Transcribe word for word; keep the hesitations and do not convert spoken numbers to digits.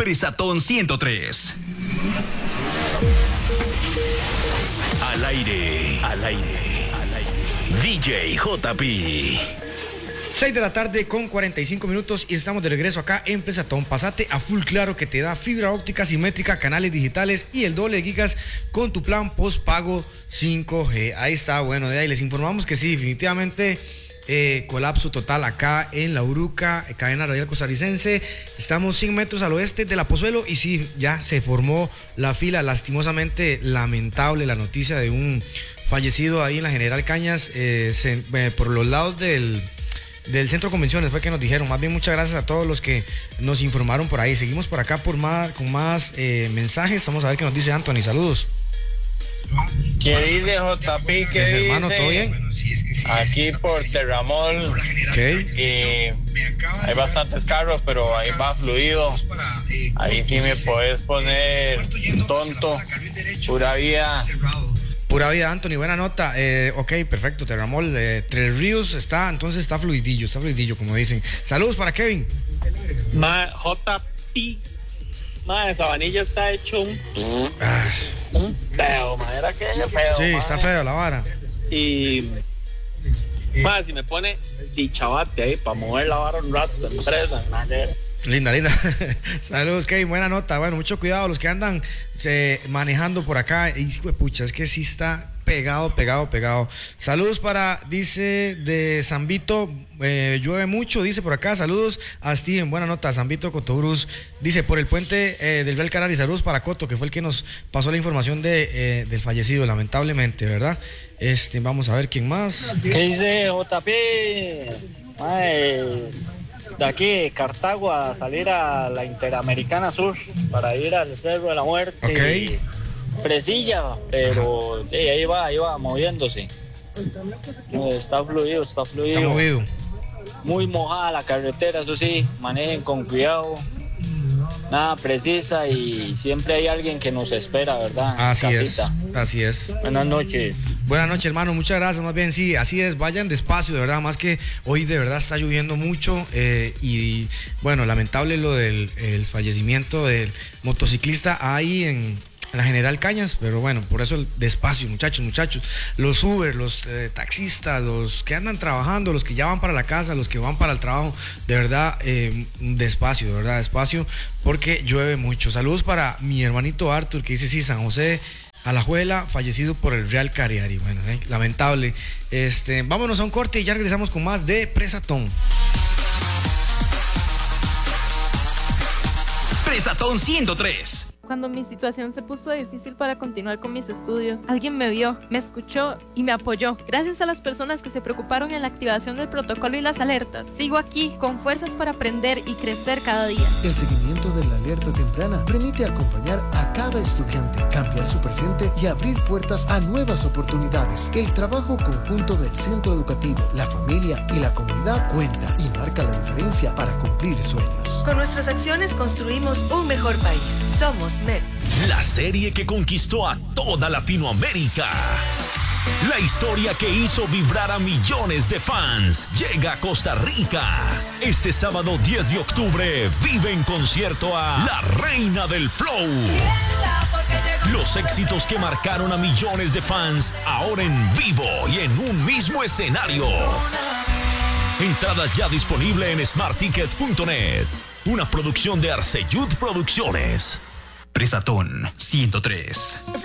Presatón ciento tres. Al aire, al aire, al aire. D J J P. seis de la tarde con cuarenta y cinco minutos y estamos de regreso acá en Presatón. Pasate a Full Claro, que te da fibra óptica simétrica, canales digitales y el doble de gigas con tu plan postpago cinco G. Ahí está, bueno, de ahí les informamos que sí, definitivamente eh, colapso total acá en La Uruca, cadena radial costarricense. Estamos cien metros al oeste de La Pozuelo y sí, ya se formó la fila. Lastimosamente lamentable la noticia de un fallecido ahí en la General Cañas, eh, se, eh, por los lados del... del centro de convenciones fue que nos dijeron. Más bien, muchas gracias a todos los que nos informaron por ahí. Seguimos por acá por más, con más eh, mensajes. Vamos a ver qué nos dice Anthony. Saludos. ¿Qué dice J P? ¿Qué dice? Hermano, ¿todo bien? Aquí por Terramol. Okay. Y hay bastantes carros, pero ahí va fluido. Ahí sí me puedes poner tonto. Pura vida. Pura vida, Anthony, buena nota. Eh, ok, perfecto, Terramol. Eh, Tres Ríos está, entonces está fluidillo, está fluidillo, como dicen. Saludos para Kevin. Ma, J P. Ma, Sabanilla está hecho un. Ah. Un peo, ma. Era que feo. Sí, ma. está feo la vara. Y. Ma, si me pone dichabate ahí para mover la vara un rato de empresa, nada que ver. Linda, linda. Saludos, Kevin, buena nota. Bueno, mucho cuidado los que andan eh, manejando por acá. Y pucha, es que sí está pegado, pegado, pegado. Saludos para, dice, de San Vito, eh, llueve mucho, dice por acá. Saludos a Steven, buena nota. San Vito Cotobruz, dice, por el puente eh, del Real Carari. Saludos para Coto, que fue el que nos pasó la información de, eh, del fallecido, lamentablemente, ¿verdad? Este, vamos a ver quién más. ¿Qué dice J P? Mae, de aquí de Cartago a salir a la Interamericana Sur para ir al Cerro de la Muerte. Ok. Presilla, pero sí, ahí va, ahí va moviéndose. Está fluido, está fluido. Está movido. Muy mojada la carretera, eso sí, manejen con cuidado. Nada precisa y siempre hay alguien que nos espera, ¿verdad? Así Casita. es, así es. Buenas noches. Buenas noches, hermano, muchas gracias. Más bien, sí, así es, vayan despacio, de verdad, más que hoy de verdad está lloviendo mucho eh, y bueno, lamentable lo del el fallecimiento del motociclista ahí en, en la General Cañas, pero bueno, por eso el despacio, muchachos, muchachos, los Uber, los eh, taxistas, los que andan trabajando, los que ya van para la casa, los que van para el trabajo, de verdad, eh, despacio, de verdad, despacio, porque llueve mucho. Saludos para mi hermanito Arthur, que dice, sí, San José Alajuela, fallecido por el Real Cariari. Bueno, eh, lamentable. Este, vámonos a un corte y ya regresamos con más de Presatón. Presatón ciento tres. Cuando mi situación se puso difícil para continuar con mis estudios, alguien me vio, me escuchó y me apoyó. Gracias a las personas que se preocuparon en la activación del protocolo y las alertas, sigo aquí con fuerzas para aprender y crecer cada día. El seguimiento de la alerta temprana permite acompañar a cada estudiante, cambiar su presente y abrir puertas a nuevas oportunidades. El trabajo conjunto del centro educativo, la familia y la comunidad cuenta y marca la diferencia para cumplir sueños. Con nuestras acciones construimos un mejor país. Somos M E P. La serie que conquistó a toda Latinoamérica. La historia que hizo vibrar a millones de fans llega a Costa Rica. Este sábado diez de octubre vive en concierto a La Reina del Flow. Los éxitos que marcaron a millones de fans ahora en vivo y en un mismo escenario. Entradas ya disponible en smart ticket punto net. Una producción de Arceyud Producciones. Presatón ciento tres.